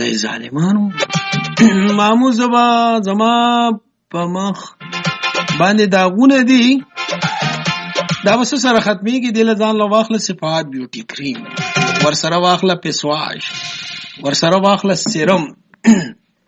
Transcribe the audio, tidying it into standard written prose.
خدای ظالمانو مامو زما په مخ باندې داغونه دي دا بس سره ختميږي د ځان له واخله صفات بیوټي کریم ور سره واخله پیسواش ور سره واخله سیرم